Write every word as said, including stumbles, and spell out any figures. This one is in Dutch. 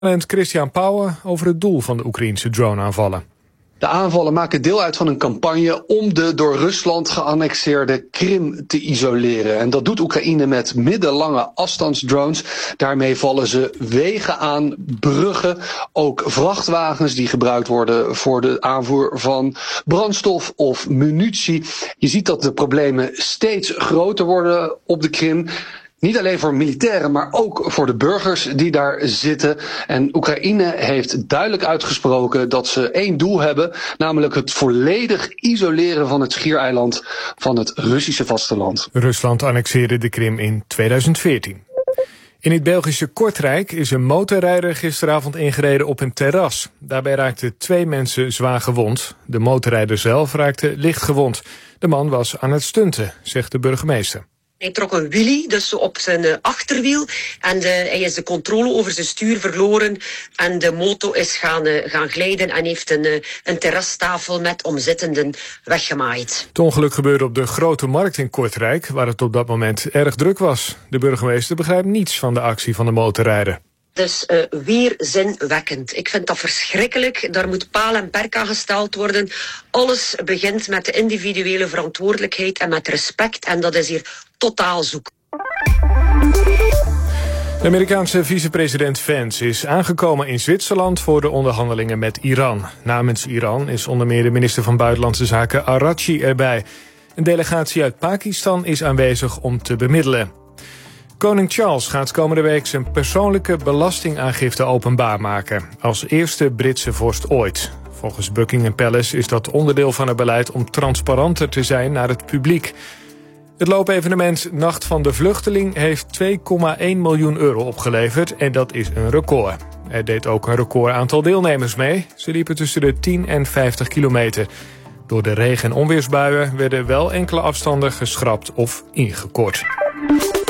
En Christian Pauwen over het doel van de Oekraïnse droneaanvallen. De aanvallen maken deel uit van een campagne om de door Rusland geannexeerde Krim te isoleren. En dat doet Oekraïne met middellange afstandsdrones. Daarmee vallen ze wegen aan, bruggen, ook vrachtwagens die gebruikt worden voor de aanvoer van brandstof of munitie. Je ziet dat de problemen steeds groter worden op de Krim. Niet alleen voor militairen, maar ook voor de burgers die daar zitten. En Oekraïne heeft duidelijk uitgesproken dat ze één doel hebben, namelijk het volledig isoleren van het schiereiland van het Russische vasteland. Rusland annexeerde de Krim in tweeduizend veertien. In het Belgische Kortrijk is een motorrijder gisteravond ingereden op een terras. Daarbij raakten twee mensen zwaar gewond. De motorrijder zelf raakte licht gewond. De man was aan het stunten, zegt de burgemeester. Hij trok een wheelie, dus op zijn uh, achterwiel. En de, hij is de controle over zijn stuur verloren. En de moto is gaan, uh, gaan glijden en heeft een, uh, een terrastafel met omzittenden weggemaaid. Het ongeluk gebeurde op de Grote Markt in Kortrijk, waar het op dat moment erg druk was. De burgemeester begrijpt niets van de actie van de motorrijder. Dus uh, weerzinwekkend. Ik vind dat verschrikkelijk. Daar moet paal en perk aan gesteld worden. Alles begint met de individuele verantwoordelijkheid en met respect. En dat is hier totaal zoek. De Amerikaanse vicepresident Vance is aangekomen in Zwitserland voor de onderhandelingen met Iran. Namens Iran is onder meer de minister van Buitenlandse Zaken Araghchi erbij. Een delegatie uit Pakistan is aanwezig om te bemiddelen. Koning Charles gaat komende week zijn persoonlijke belastingaangifte openbaar maken. Als eerste Britse vorst ooit. Volgens Buckingham Palace is dat onderdeel van het beleid om transparanter te zijn naar het publiek. Het loopevenement Nacht van de Vluchteling heeft twee komma één miljoen euro opgeleverd en dat is een record. Er deed ook een record aantal deelnemers mee. Ze liepen tussen de tien en vijftig kilometer. Door de regen- en onweersbuien werden wel enkele afstanden geschrapt of ingekort.